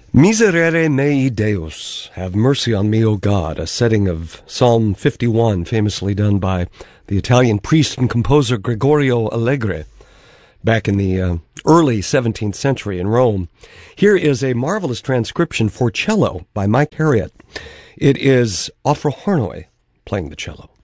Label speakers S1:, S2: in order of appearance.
S1: Miserere mei Deus, have mercy on me, O God, a setting of Psalm 51, famously done by the Italian priest and composer Gregorio Allegri back in the early 17th century in Rome. Here is a marvelous transcription for cello by Mike Harriott. It is Ofro Harnoy playing the cello.